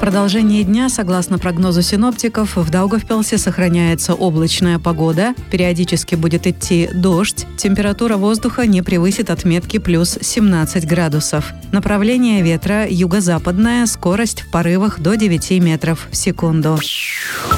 продолжении дня, согласно прогнозу синоптиков, в Даугавпилсе сохраняется облачная погода, периодически будет идти дождь, температура воздуха не превысит отметки плюс 17 градусов. Направление ветра юго-западное, скорость в порывах до 9 метров в секунду.